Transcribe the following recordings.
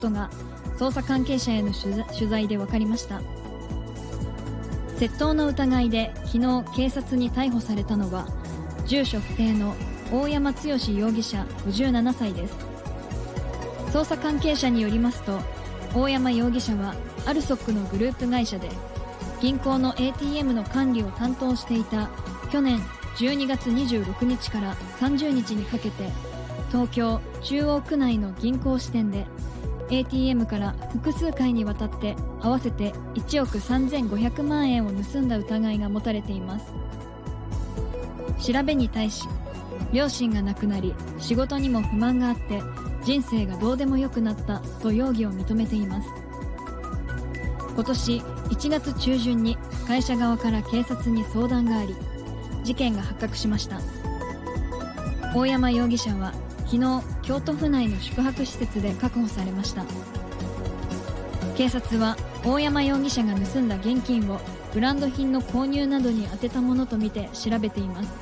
ことが捜査関係者への取材で分かりました。窃盗の疑いで昨日警察に逮捕されたのは住所不定の大山剛容疑者57歳です。捜査関係者によりますと、大山容疑者はアルソックのグループ会社で銀行の ATM の管理を担当していた去年12月26日から30日にかけて、東京中央区内の銀行支店で ATM から複数回にわたって合わせて1億3500万円を盗んだ疑いが持たれています。調べに対し、両親が亡くなり仕事にも不満があって人生がどうでもよくなったと容疑を認めています。今年1月中旬に会社側から警察に相談があり、事件が発覚しました。大山容疑者は昨日京都府内の宿泊施設で確保されました。警察は大山容疑者が盗んだ現金をブランド品の購入などに充てたものとみて調べています。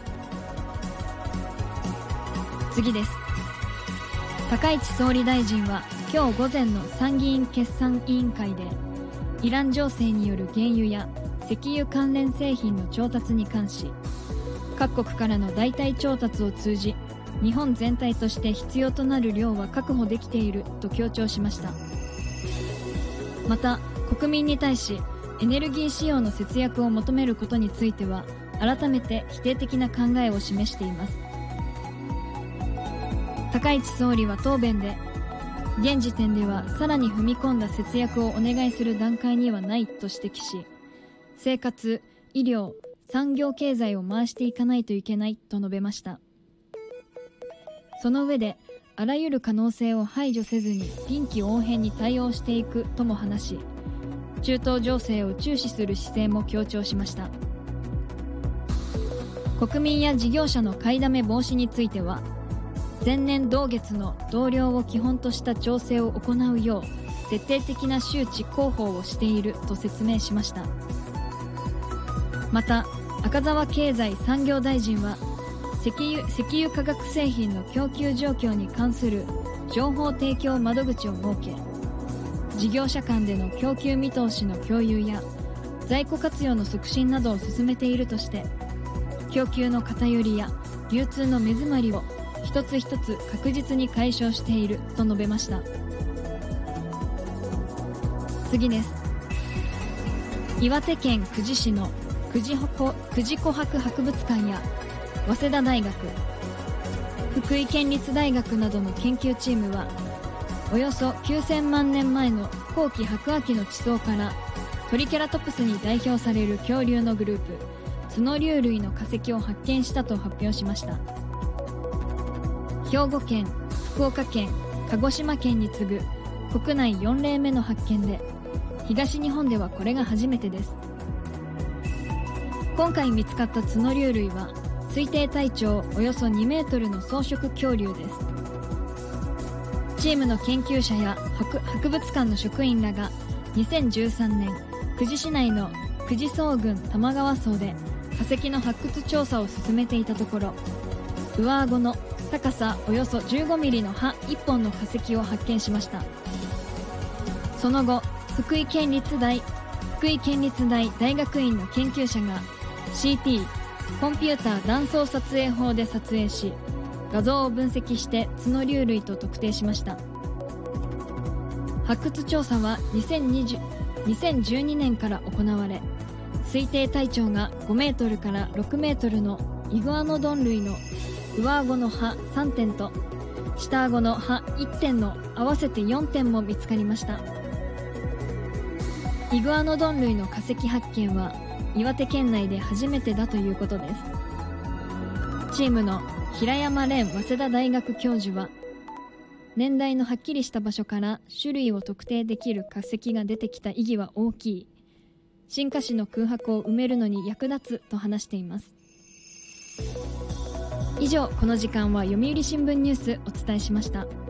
次です。高市総理大臣は今日午前の参議院決算委員会で、イラン情勢による原油や石油関連製品の調達に関し、各国からの代替調達を通じ日本全体として必要となる量は確保できていると強調しました。また国民に対しエネルギー使用の節約を求めることについては改めて否定的な考えを示しています。高市総理は答弁で、現時点ではさらに踏み込んだ節約をお願いする段階にはないと指摘し、生活、医療、産業経済を回していかないといけないと述べました。その上で、あらゆる可能性を排除せずに臨機応変に対応していくとも話し、中東情勢を注視する姿勢も強調しました。国民や事業者の買いだめ防止については、前年同月の同僚を基本とした調整を行うよう徹底的な周知広報をしていると説明しました。また赤澤経済産業大臣は石油化学製品の供給状況に関する情報提供窓口を設け、事業者間での供給見通しの共有や在庫活用の促進などを進めているとして、供給の偏りや流通の目詰まりを一つ一つ確実に解消していると述べました。次です。岩手県久慈市の久慈琥珀博物館や早稲田大学、福井県立大学などの研究チームは、およそ9000万年前の後期白亜紀の地層からトリケラトプスに代表される恐竜のグループ角竜類の化石を発見したと発表しました。兵庫県、福岡県、鹿児島県に次ぐ国内4例目の発見で、東日本ではこれが初めてです。今回見つかった角竜類は推定体長およそ2メートルの草食恐竜です。チームの研究者や博物館の職員らが2013年久慈市内の久慈荘郡玉川荘で化石の発掘調査を進めていたところ、上顎の高さおよそ15ミリの歯1本の化石を発見しました。その後、福井県立大大学院の研究者が CT コンピューター断層撮影法で撮影し、画像を分析して角竜類と特定しました。発掘調査は2012年から行われ、推定体長が5メートルから6メートルのイグアノドン類の上顎の歯3点と下顎の歯1点の合わせて4点も見つかりました。イグアノドン類の化石発見は岩手県内で初めてだということです。チームの平山蓮早稲田大学教授は、年代のはっきりした場所から種類を特定できる化石が出てきた意義は大きい。進化史の空白を埋めるのに役立つと話しています。以上、この時間は読売新聞ニュースお伝えしました。